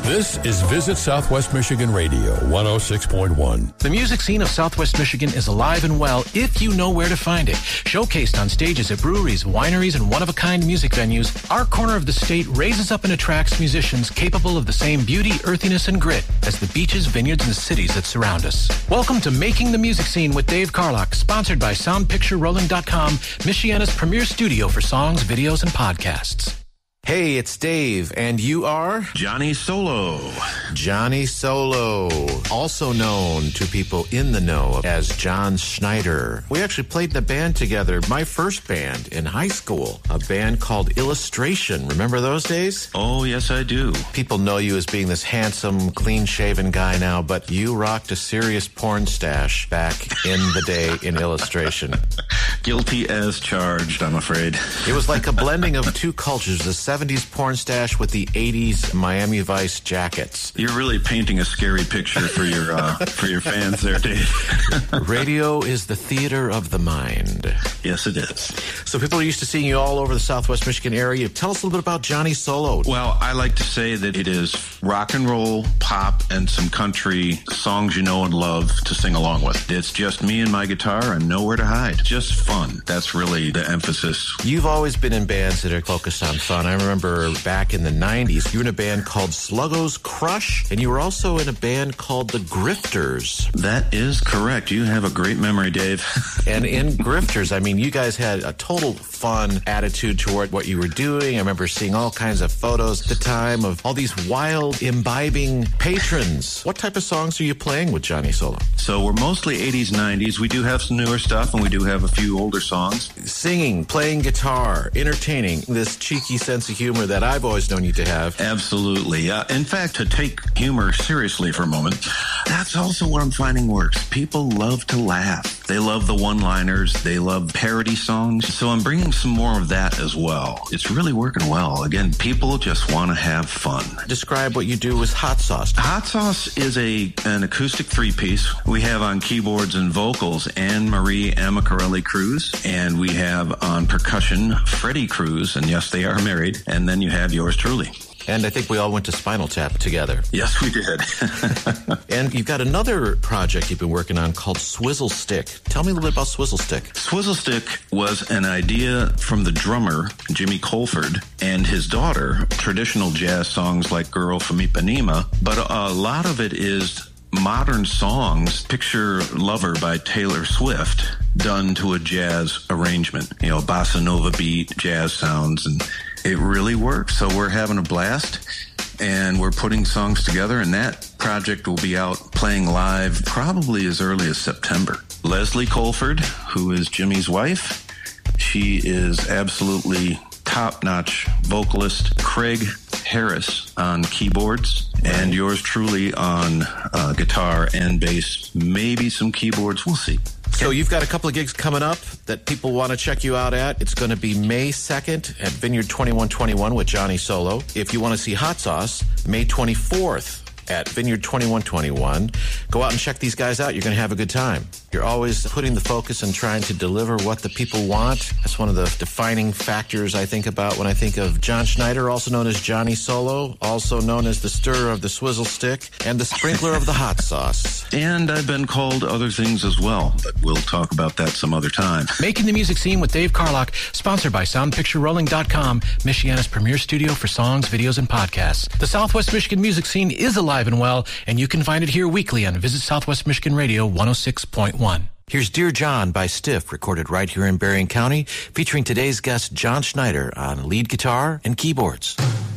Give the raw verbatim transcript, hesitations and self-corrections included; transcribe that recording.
This is Visit Southwest Michigan Radio, one oh six point one. The music scene of Southwest Michigan is alive and well if you know where to find it. Showcased on stages at breweries, wineries, and one-of-a-kind music venues, our corner of the state raises up and attracts musicians capable of the same beauty, earthiness, and grit as the beaches, vineyards, and cities that surround us. Welcome to Making the Music Scene with Dave Carlock, sponsored by sound picture rolling dot com, Michiana's premier studio for songs, videos, and podcasts. Hey, it's Dave, and you are? Johnny Solo. Johnny Solo, also known to people in the know as John Schneider. We actually played in a band together, my first band in high school, a band called Illustration. Remember those days? Oh, yes, I do. People know you as being this handsome, clean-shaven guy now, but you rocked a serious porn stash back in the day in Illustration. Guilty as charged, I'm afraid. It was like a blending of two cultures, the seventies porn stash with the eighties Miami Vice jackets. You're really painting a scary picture for your uh, for your fans there, Dave. Radio is the theater of the mind. Yes, it is. So people are used to seeing you all over the Southwest Michigan area. Tell us a little bit about Johnny Solo. Well, I like to say that it is rock and roll, pop, and some country songs you know and love to sing along with. It's just me and my guitar and nowhere to hide. Just fun. That's really the emphasis. You've always been in bands that are focused on fun. I remember back in the nineties, you were in a band called Sluggo's Crush, and you were also in a band called The Grifters. That is correct. You have a great memory, Dave. And in Grifters, I mean, you guys had a total fun attitude toward what you were doing. I remember seeing all kinds of photos at the time of all these wild, imbibing patrons. What type of songs are you playing with Johnny Solo? So we're mostly eighties, nineties. We do have some newer stuff, and we do have a few older songs. Singing, playing guitar, entertaining, this cheeky sense of humor that I've always known you to have. Absolutely. Uh, in fact, to take humor seriously for a moment, that's also what I'm finding works. People love to laugh. They love the one-liners. They love parody songs. So I'm bringing some more of that as well. It's really working well. Again, people just want to have fun. Describe what you do with Hot Sauce. Hot Sauce is a an acoustic three-piece. We have on keyboards and vocals Anne Marie Amacarelli Cruz, and we have on percussion Freddie Cruz, and yes, they are married. And then you have yours truly. And I think we all went to Spinal Tap together. Yes, we did. And you've got another project you've been working on called Swizzle Stick. Tell me a little bit about Swizzle Stick. Swizzle Stick was an idea from the drummer, Jimmy Colford, and his daughter, traditional jazz songs like Girl from Ipanema, but a lot of it is modern songs. Picture Lover by Taylor Swift done to a jazz arrangement. You know, bossa nova beat, jazz sounds, and it really works. So we're having a blast, and we're putting songs together, and that project will be out playing live probably as early as September. Leslie Colford, who is Jimmy's wife, she is absolutely top-notch vocalist. Craig Harris on keyboards, and yours truly on uh, guitar and bass, maybe some keyboards. We'll see. So you've got a couple of gigs coming up that people want to check you out at. It's going to be May second at Vineyard twenty-one twenty-one with Johnny Solo. If you want to see Hot Sauce, May twenty-fourth at Vineyard twenty-one twenty-one. Go out and check these guys out. You're going to have a good time. You're always putting the focus and trying to deliver what the people want. That's one of the defining factors I think about when I think of John Schneider, also known as Johnny Solo, also known as the stirrer of the Swizzle Stick and the sprinkler of the hot sauce. And I've been called other things as well, but we'll talk about that some other time. Making the Music Scene with Dave Carlock, sponsored by sound picture rolling dot com, Michiana's premier studio for songs, videos, and podcasts. The Southwest Michigan music scene is alive and well, and you can find it here weekly on Visit Southwest Michigan Radio one oh six point one. Here's Dear John by Stiff, recorded right here in Berrien County, featuring today's guest John Schneider on lead guitar and keyboards.